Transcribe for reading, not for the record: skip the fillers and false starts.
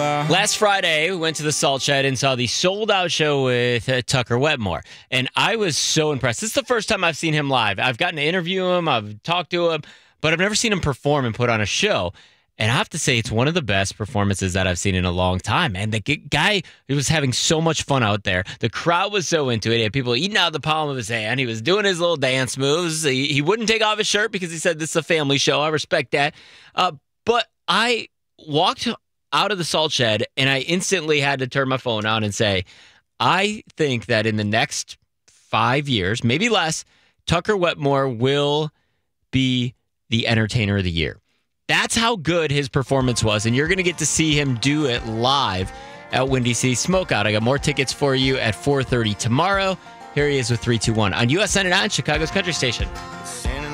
Last Friday, we went to the Salt Shed and saw the sold-out show with Tucker Wetmore. And I was so impressed. This is the first time I've seen him live. I've gotten to interview him, I've talked to him, but I've never seen him perform and put on a show. And I have to say, it's one of the best performances that I've seen in a long time. And the guy, he was having so much fun out there. The crowd was so into it. He had people eating out of the palm of his hand. He was doing his little dance moves. He wouldn't take off his shirt because he said this is a family show. I respect that. But I walked out of the Salt Shed, and I instantly had to turn my phone on and say, I think that in the next 5 years, maybe less, Tucker Wetmore will be the Entertainer of the Year. That's how good his performance was, and you're going to get to see him do it live at Windy City Smokeout. I got more tickets for you at 4:30 tomorrow. Here he is with 321 on USN and on Chicago's Country Station.